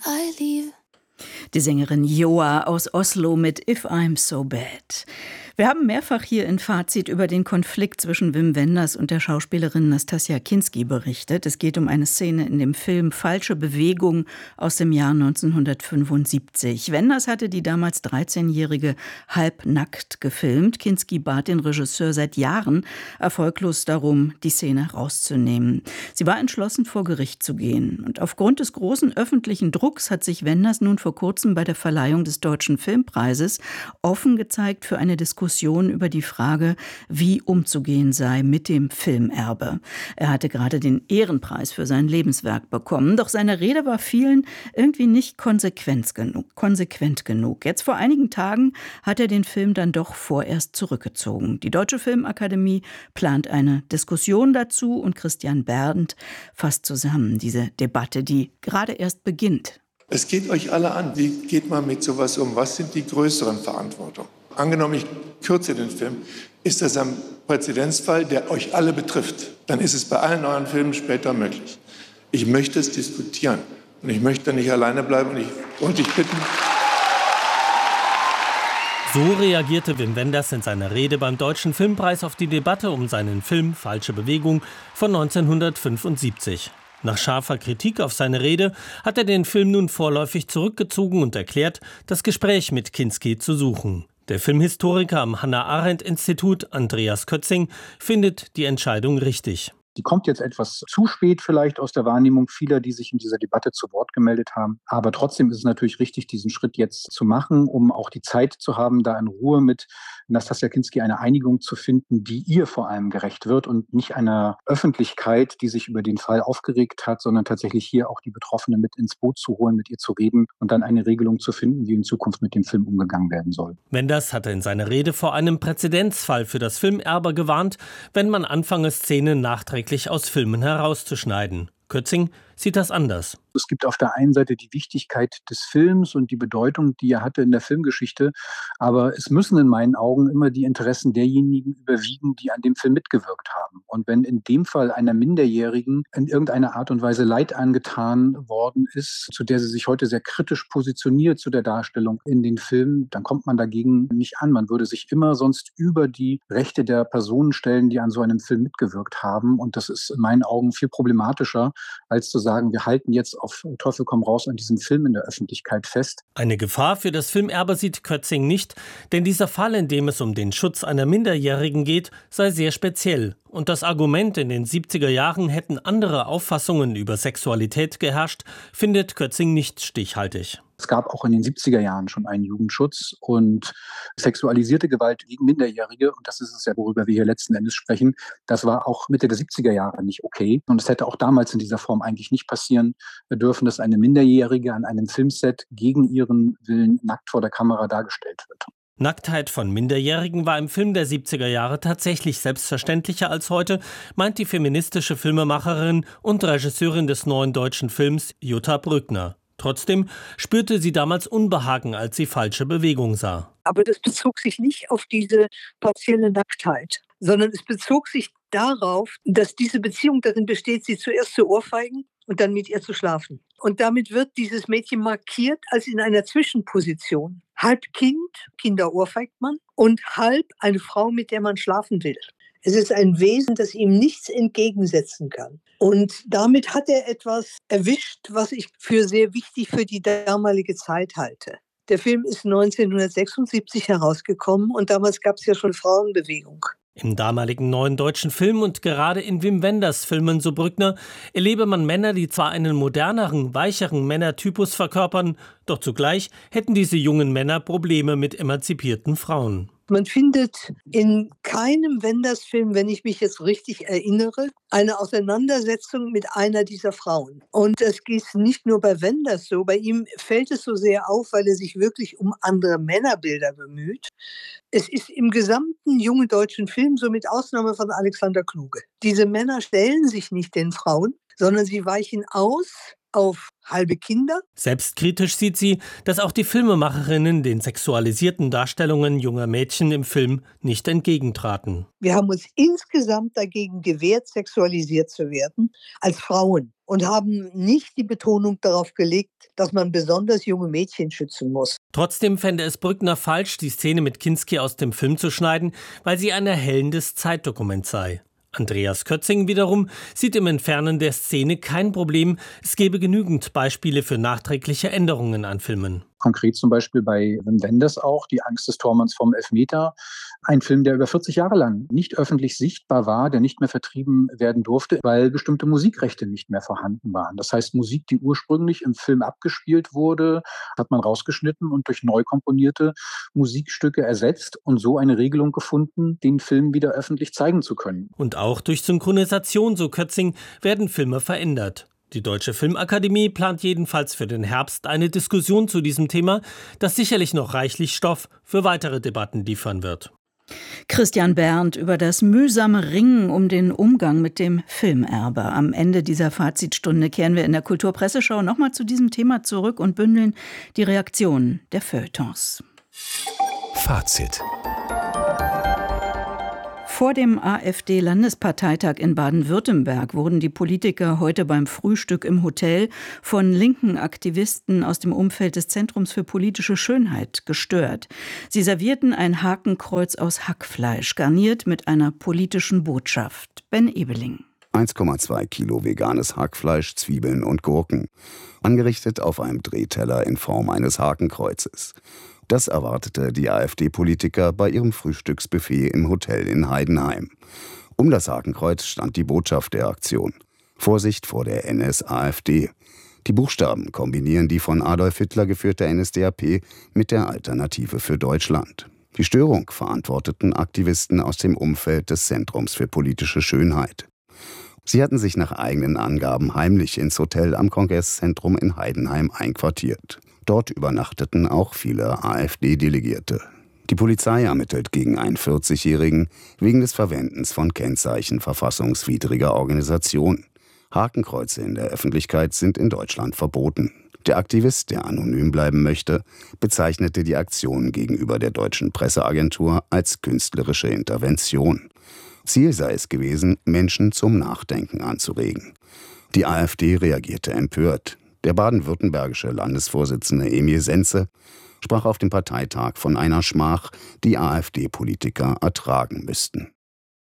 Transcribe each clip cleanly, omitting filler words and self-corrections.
I leave. Die Sängerin Joa aus Oslo mit If I'm So Bad. Wir haben mehrfach hier in Fazit über den Konflikt zwischen Wim Wenders und der Schauspielerin Nastassja Kinski berichtet. Es geht um eine Szene in dem Film Falsche Bewegung aus dem Jahr 1975. Wenders hatte die damals 13-Jährige halbnackt gefilmt. Kinski bat den Regisseur seit Jahren erfolglos darum, die Szene rauszunehmen. Sie war entschlossen, vor Gericht zu gehen. Und aufgrund des großen öffentlichen Drucks hat sich Wenders nun vor kurzem bei der Verleihung des Deutschen Filmpreises offen gezeigt für eine Diskussion über die Frage, wie umzugehen sei mit dem Filmerbe. Er hatte gerade den Ehrenpreis für sein Lebenswerk bekommen, doch seine Rede war vielen irgendwie nicht konsequent genug. Jetzt vor einigen Tagen hat er den Film dann doch vorerst zurückgezogen. Die Deutsche Filmakademie plant eine Diskussion dazu und Christian Berndt fasst zusammen diese Debatte, die gerade erst beginnt. Es geht euch alle an. Wie geht man mit sowas um? Was sind die größeren Verantwortungen? Angenommen, ich kürze den Film, ist das ein Präzedenzfall, der euch alle betrifft. Dann ist es bei allen euren Filmen später möglich. Ich möchte es diskutieren und ich möchte nicht alleine bleiben und ich wollte dich bitten. So reagierte Wim Wenders in seiner Rede beim Deutschen Filmpreis auf die Debatte um seinen Film Falsche Bewegung von 1975. Nach scharfer Kritik auf seine Rede hat er den Film nun vorläufig zurückgezogen und erklärt, das Gespräch mit Kinski zu suchen. Der Filmhistoriker am Hannah-Arendt-Institut, Andreas Kötzing, findet die Entscheidung richtig. Die kommt jetzt etwas zu spät vielleicht aus der Wahrnehmung vieler, die sich in dieser Debatte zu Wort gemeldet haben. Aber trotzdem ist es natürlich richtig, diesen Schritt jetzt zu machen, um auch die Zeit zu haben, da in Ruhe mit Nastassja Kinski eine Einigung zu finden, die ihr vor allem gerecht wird und nicht einer Öffentlichkeit, die sich über den Fall aufgeregt hat, sondern tatsächlich hier auch die Betroffene mit ins Boot zu holen, mit ihr zu reden und dann eine Regelung zu finden, wie in Zukunft mit dem Film umgegangen werden soll. Wenders hatte in seiner Rede vor einem Präzedenzfall für das Filmerbe gewarnt, wenn man anfange, Szenen nachträglich aus Filmen herauszuschneiden. Kötzing sieht das anders. Es gibt auf der einen Seite die Wichtigkeit des Films und die Bedeutung, die er hatte in der Filmgeschichte. Aber es müssen in meinen Augen immer die Interessen derjenigen überwiegen, die an dem Film mitgewirkt haben. Und wenn in dem Fall einer Minderjährigen in irgendeiner Art und Weise Leid angetan worden ist, zu der sie sich heute sehr kritisch positioniert zu der Darstellung in den Filmen, dann kommt man dagegen nicht an. Man würde sich immer sonst über die Rechte der Personen stellen, die an so einem Film mitgewirkt haben. Und das ist in meinen Augen viel problematischer, als zu sagen, wir halten jetzt auf Teufel komm raus an diesem Film in der Öffentlichkeit fest. Eine Gefahr für das Filmerbe sieht Kötzing nicht, denn dieser Fall, in dem es um den Schutz einer Minderjährigen geht, sei sehr speziell. Und das Argument, in den 70er Jahren hätten andere Auffassungen über Sexualität geherrscht, findet Kötzing nicht stichhaltig. Es gab auch in den 70er Jahren schon einen Jugendschutz und sexualisierte Gewalt gegen Minderjährige, und das ist es ja, worüber wir hier letzten Endes sprechen, das war auch Mitte der 70er Jahre nicht okay. Und es hätte auch damals in dieser Form eigentlich nicht passieren dürfen, dass eine Minderjährige an einem Filmset gegen ihren Willen nackt vor der Kamera dargestellt wird. Nacktheit von Minderjährigen war im Film der 70er Jahre tatsächlich selbstverständlicher als heute, meint die feministische Filmemacherin und Regisseurin des neuen deutschen Films Jutta Brückner. Trotzdem spürte sie damals Unbehagen, als sie Falsche Bewegung sah. Aber das bezog sich nicht auf diese partielle Nacktheit, sondern es bezog sich darauf, dass diese Beziehung darin besteht, sie zuerst zu ohrfeigen und dann mit ihr zu schlafen. Und damit wird dieses Mädchen markiert als in einer Zwischenposition. Halb Kind, Kinder ohrfeigt man, und halb eine Frau, mit der man schlafen will. Es ist ein Wesen, das ihm nichts entgegensetzen kann. Und damit hat er etwas erwischt, was ich für sehr wichtig für die damalige Zeit halte. Der Film ist 1976 herausgekommen und damals gab es ja schon Frauenbewegung. Im damaligen neuen deutschen Film und gerade in Wim Wenders Filmen, so Brückner, erlebe man Männer, die zwar einen moderneren, weicheren Männertypus verkörpern, doch zugleich hätten diese jungen Männer Probleme mit emanzipierten Frauen. Man findet in keinem Wenders-Film, wenn ich mich jetzt richtig erinnere, eine Auseinandersetzung mit einer dieser Frauen. Und das geht nicht nur bei Wenders so, bei ihm fällt es so sehr auf, weil er sich wirklich um andere Männerbilder bemüht. Es ist im gesamten jungen deutschen Film, so mit Ausnahme von Alexander Kluge. Diese Männer stellen sich nicht den Frauen, sondern sie weichen aus auf halbe Kinder. Selbstkritisch sieht sie, dass auch die Filmemacherinnen den sexualisierten Darstellungen junger Mädchen im Film nicht entgegentraten. Wir haben uns insgesamt dagegen gewehrt, sexualisiert zu werden als Frauen und haben nicht die Betonung darauf gelegt, dass man besonders junge Mädchen schützen muss. Trotzdem fände es Brückner falsch, die Szene mit Kinski aus dem Film zu schneiden, weil sie ein erhellendes Zeitdokument sei. Andreas Kötzing wiederum sieht im Entfernen der Szene kein Problem. Es gebe genügend Beispiele für nachträgliche Änderungen an Filmen. Konkret zum Beispiel bei Wim Wenders auch, Die Angst des Tormanns vom Elfmeter. Ein Film, der über 40 Jahre lang nicht öffentlich sichtbar war, der nicht mehr vertrieben werden durfte, weil bestimmte Musikrechte nicht mehr vorhanden waren. Das heißt, Musik, die ursprünglich im Film abgespielt wurde, hat man rausgeschnitten und durch neu komponierte Musikstücke ersetzt und so eine Regelung gefunden, den Film wieder öffentlich zeigen zu können. Und auch durch Synchronisation, so Kötzing, werden Filme verändert. Die Deutsche Filmakademie plant jedenfalls für den Herbst eine Diskussion zu diesem Thema, das sicherlich noch reichlich Stoff für weitere Debatten liefern wird. Christian Berndt über das mühsame Ringen um den Umgang mit dem Filmerbe. Am Ende dieser Fazitstunde kehren wir in der Kulturpresseschau nochmal zu diesem Thema zurück und bündeln die Reaktionen der Feuilletons. Fazit. Vor dem AfD-Landesparteitag in Baden-Württemberg wurden die Politiker heute beim Frühstück im Hotel von linken Aktivisten aus dem Umfeld des Zentrums für politische Schönheit gestört. Sie servierten ein Hakenkreuz aus Hackfleisch, garniert mit einer politischen Botschaft. Ben Ebeling. 1,2 Kilo veganes Hackfleisch, Zwiebeln und Gurken. Angerichtet auf einem Drehteller in Form eines Hakenkreuzes. Das erwartete die AfD-Politiker bei ihrem Frühstücksbuffet im Hotel in Heidenheim. Um das Hakenkreuz stand die Botschaft der Aktion. Vorsicht vor der NS-AfD. Die Buchstaben kombinieren die von Adolf Hitler geführte NSDAP mit der Alternative für Deutschland. Die Störung verantworteten Aktivisten aus dem Umfeld des Zentrums für politische Schönheit. Sie hatten sich nach eigenen Angaben heimlich ins Hotel am Kongresszentrum in Heidenheim einquartiert. Dort übernachteten auch viele AfD-Delegierte. Die Polizei ermittelt gegen einen 40-Jährigen wegen des Verwendens von Kennzeichen verfassungswidriger Organisation. Hakenkreuze in der Öffentlichkeit sind in Deutschland verboten. Der Aktivist, der anonym bleiben möchte, bezeichnete die Aktion gegenüber der deutschen Presseagentur als künstlerische Intervention. Ziel sei es gewesen, Menschen zum Nachdenken anzuregen. Die AfD reagierte empört. Der baden-württembergische Landesvorsitzende Emil Senze sprach auf dem Parteitag von einer Schmach, die AfD-Politiker ertragen müssten.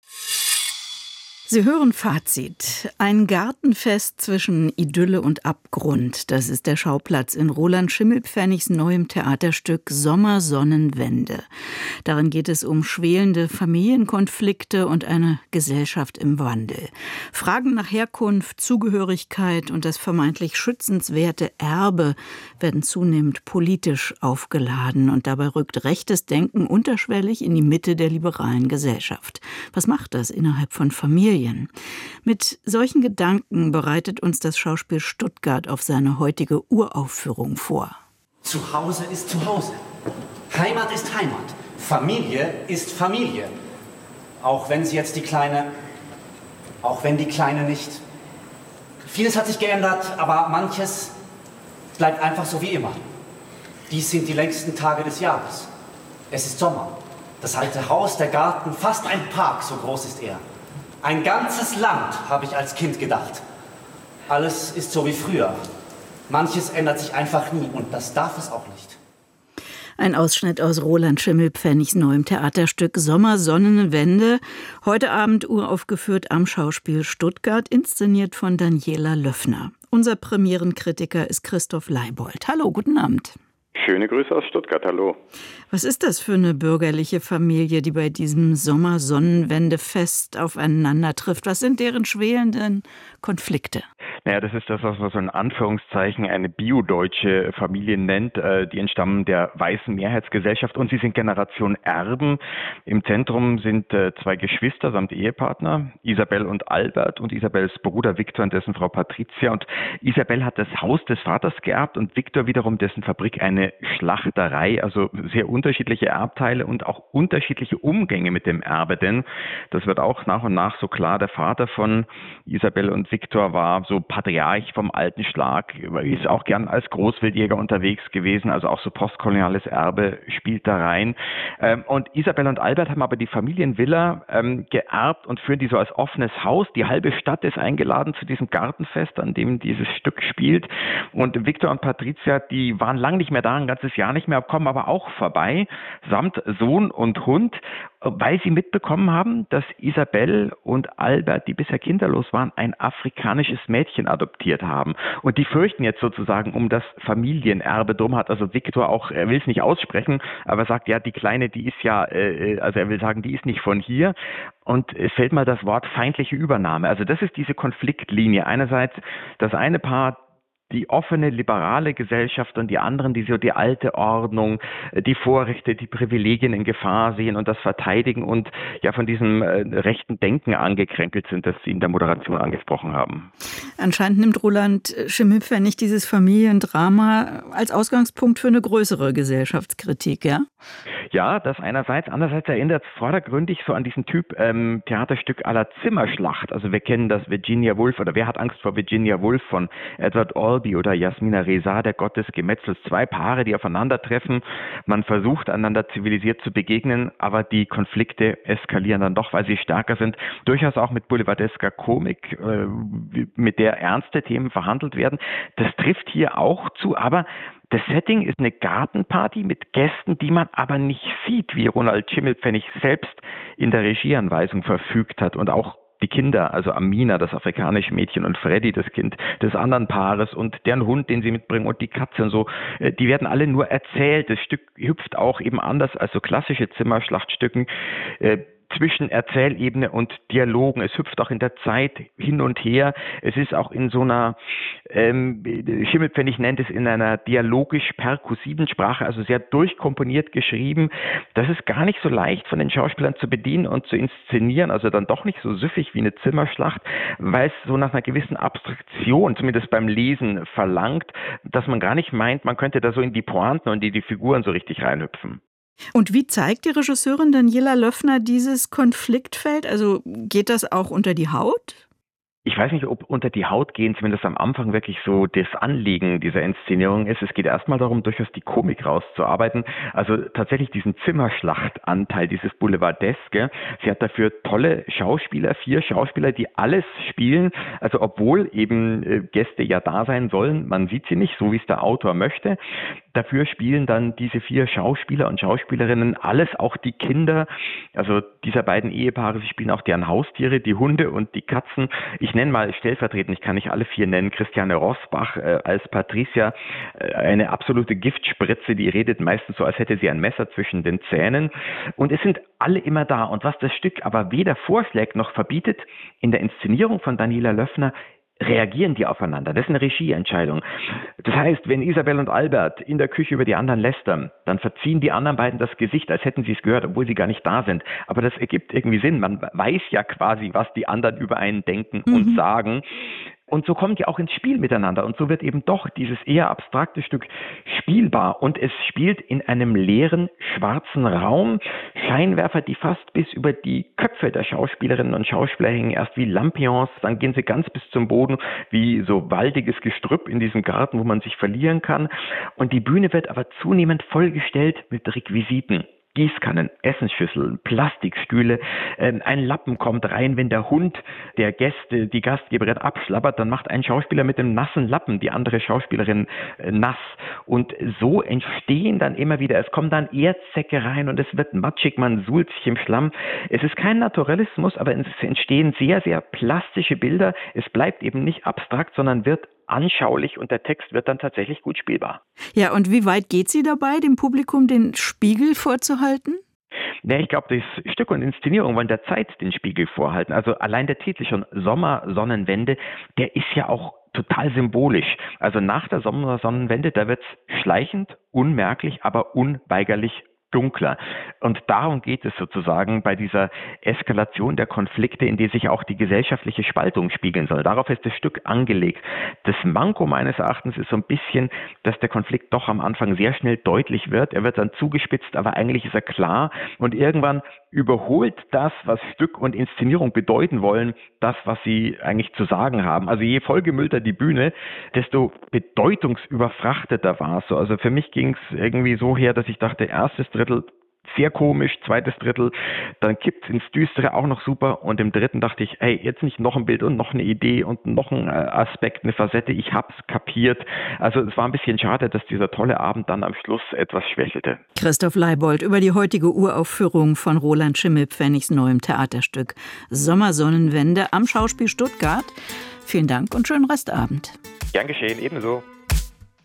Sie hören Fazit. Ein Gartenfest zwischen Idylle und Abgrund. Das ist der Schauplatz in Roland Schimmelpfennigs neuem Theaterstück Sommersonnenwende. Darin geht es um schwelende Familienkonflikte und eine Gesellschaft im Wandel. Fragen nach Herkunft, Zugehörigkeit und das vermeintlich schützenswerte Erbe werden zunehmend politisch aufgeladen. Und dabei rückt rechtes Denken unterschwellig in die Mitte der liberalen Gesellschaft. Was macht das innerhalb von Familien? Mit solchen Gedanken bereitet uns das Schauspiel Stuttgart auf seine heutige Uraufführung vor. Zu Hause ist zu Hause. Heimat ist Heimat. Familie ist Familie. Auch wenn die Kleine nicht. Vieles hat sich geändert, aber manches bleibt einfach so wie immer. Dies sind die längsten Tage des Jahres. Es ist Sommer. Das alte Haus, der Garten, fast ein Park, so groß ist er. Ein ganzes Land, habe ich als Kind gedacht. Alles ist so wie früher. Manches ändert sich einfach nie und das darf es auch nicht. Ein Ausschnitt aus Roland Schimmelpfennigs neuem Theaterstück Sommersonnenwende. Heute Abend uraufgeführt am Schauspiel Stuttgart, inszeniert von Daniela Löffner. Unser Premierenkritiker ist Christoph Leibold. Hallo, guten Abend. Schöne Grüße aus Stuttgart, hallo. Was ist das für eine bürgerliche Familie, die bei diesem Sommersonnenwendefest aufeinander trifft? Was sind deren schwelenden Konflikte? Naja, das ist das, was man so in Anführungszeichen eine biodeutsche Familie nennt. Die entstammen der weißen Mehrheitsgesellschaft und sie sind Generation Erben. Im Zentrum sind zwei Geschwister samt Ehepartner, Isabel und Albert, und Isabels Bruder Viktor und dessen Frau Patricia. Und Isabel hat das Haus des Vaters geerbt und Viktor wiederum dessen Fabrik, eine eine Schlachterei, also sehr unterschiedliche Erbteile und auch unterschiedliche Umgänge mit dem Erbe, denn das wird auch nach und nach so klar. Der Vater von Isabel und Viktor war so Patriarch vom alten Schlag, ist auch gern als Großwildjäger unterwegs gewesen, also auch so postkoloniales Erbe spielt da rein. Und Isabel und Albert haben aber die Familienvilla geerbt und führen die so als offenes Haus. Die halbe Stadt ist eingeladen zu diesem Gartenfest, an dem dieses Stück spielt. Und Viktor und Patricia, die waren lang nicht mehr da, ein ganzes Jahr nicht mehr, kommen aber auch vorbei, samt Sohn und Hund, weil sie mitbekommen haben, dass Isabel und Albert, die bisher kinderlos waren, ein afrikanisches Mädchen adoptiert haben. Und die fürchten jetzt sozusagen um das Familienerbe. Drum hat also Viktor auch, er will es nicht aussprechen, aber sagt, ja, die Kleine, die ist ja, also er will sagen, die ist nicht von hier. Und es fällt mal das Wort feindliche Übernahme. Also das ist diese Konfliktlinie. Einerseits das eine Paar, die offene, liberale Gesellschaft und die anderen, die so die alte Ordnung, die Vorrechte, die Privilegien in Gefahr sehen und das verteidigen und ja von diesem rechten Denken angekränkelt sind, das Sie in der Moderation angesprochen haben. Anscheinend nimmt Roland Schimmelpfennig dieses Familiendrama als Ausgangspunkt für eine größere Gesellschaftskritik, ja? Ja, das einerseits. Andererseits erinnert es vordergründig so an diesen Typ Theaterstück à la Zimmerschlacht. Also wir kennen das Virginia Woolf oder Wer hat Angst vor Virginia Woolf von Edward Albee oder Jasmina Reza, der Gott des Gemetzels. Zwei Paare, die aufeinandertreffen. Man versucht, einander zivilisiert zu begegnen, aber die Konflikte eskalieren dann doch, weil sie stärker sind. Durchaus auch mit boulevardesker Komik, mit der ernste Themen verhandelt werden. Das trifft hier auch zu, aber das Setting ist eine Gartenparty mit Gästen, die man aber nicht sieht, wie Roland Schimmelpfennig selbst in der Regieanweisung verfügt hat und auch die Kinder, also Amina, das afrikanische Mädchen, und Freddy, das Kind des anderen Paares und deren Hund, den sie mitbringen und die Katze und so, die werden alle nur erzählt. Das Stück hüpft auch eben anders als so klassische Zimmerschlachtstücken zwischen Erzählebene und Dialogen. Es hüpft auch in der Zeit hin und her. Es ist auch in so einer, Schimmelpfennig nennt es in einer dialogisch-perkussiven Sprache, also sehr durchkomponiert geschrieben. Das ist gar nicht so leicht von den Schauspielern zu bedienen und zu inszenieren, also dann doch nicht so süffig wie eine Zimmerschlacht, weil es so nach einer gewissen Abstraktion, zumindest beim Lesen, verlangt, dass man gar nicht meint, man könnte da so in die Pointen und in die Figuren so richtig reinhüpfen. Und wie zeigt die Regisseurin Daniela Löffner dieses Konfliktfeld? Also geht das auch unter die Haut? Ich weiß nicht, ob unter die Haut gehen, zumindest am Anfang wirklich so das Anliegen dieser Inszenierung ist. Es geht erstmal darum, durchaus die Komik rauszuarbeiten. Also tatsächlich diesen Zimmerschlachtanteil, dieses Boulevardeske. Sie hat dafür tolle Schauspieler, 4 Schauspieler, die alles spielen. Also obwohl eben Gäste ja da sein sollen, man sieht sie nicht, so wie es der Autor möchte. Dafür spielen dann diese 4 Schauspieler und Schauspielerinnen alles, auch die Kinder, also dieser beiden Ehepaare, sie spielen auch deren Haustiere, die Hunde und die Katzen. Ich nenne mal stellvertretend, ich kann nicht alle 4 nennen, Christiane Rosbach als Patricia, eine absolute Giftspritze, die redet meistens so, als hätte sie ein Messer zwischen den Zähnen. Und es sind alle immer da. Und was das Stück aber weder vorschlägt noch verbietet, in der Inszenierung von Daniela Löffner reagieren die aufeinander. Das ist eine Regieentscheidung. Das heißt, wenn Isabel und Albert in der Küche über die anderen lästern, dann verziehen die anderen beiden das Gesicht, als hätten sie es gehört, obwohl sie gar nicht da sind. Aber das ergibt irgendwie Sinn. Man weiß ja quasi, was die anderen über einen denken und sagen. Und so kommt ja auch ins Spiel miteinander. Und so wird eben doch dieses eher abstrakte Stück spielbar. Und es spielt in einem leeren, schwarzen Raum. Scheinwerfer, die fast bis über die Köpfe der Schauspielerinnen und Schauspieler hängen. Erst wie Lampions, dann gehen sie ganz bis zum Boden, wie so waldiges Gestrüpp in diesem Garten, wo man sich verlieren kann. Und die Bühne wird aber zunehmend vollgestellt mit Requisiten. Gießkannen, Essensschüsseln, Plastikstühle, ein Lappen kommt rein, wenn der Hund der Gäste, die Gastgeberin abschlabbert, dann macht ein Schauspieler mit dem nassen Lappen die andere Schauspielerin nass. Und so entstehen dann immer wieder, es kommen dann Erdsäcke rein und es wird matschig, man suhlt sich im Schlamm. Es ist kein Naturalismus, aber es entstehen sehr, sehr plastische Bilder. Es bleibt eben nicht abstrakt, sondern wird anschaulich und der Text wird dann tatsächlich gut spielbar. Ja, und wie weit geht sie dabei, dem Publikum den Spiegel vorzuhalten? Ja, ich glaube, das Stück und Inszenierung wollen der Zeit den Spiegel vorhalten. Also allein der Titel schon Sommersonnenwende, der ist ja auch total symbolisch. Also nach der Sommersonnenwende, da wird es schleichend, unmerklich, aber unweigerlich dunkler. Und darum geht es sozusagen bei dieser Eskalation der Konflikte, in die sich auch die gesellschaftliche Spaltung spiegeln soll. Darauf ist das Stück angelegt. Das Manko meines Erachtens ist so ein bisschen, dass der Konflikt doch am Anfang sehr schnell deutlich wird. Er wird dann zugespitzt, aber eigentlich ist er klar. Und irgendwann überholt das, was Stück und Inszenierung bedeuten wollen, das, was sie eigentlich zu sagen haben. Also je vollgemüllter die Bühne, desto bedeutungsüberfrachteter war es so. Also für mich ging es irgendwie so her, dass ich dachte, erstes Drittel sehr komisch, zweites Drittel, dann kippt es ins Düstere, auch noch super, und im dritten dachte ich, hey, jetzt nicht noch ein Bild und noch eine Idee und noch ein Aspekt, eine Facette, ich hab's kapiert. Also es war ein bisschen schade, dass dieser tolle Abend dann am Schluss etwas schwächelte. Christoph Leibold über die heutige Uraufführung von Roland Schimmelpfennigs neuem Theaterstück Sommersonnenwende am Schauspiel Stuttgart. Vielen Dank und schönen Restabend. Gern geschehen, ebenso.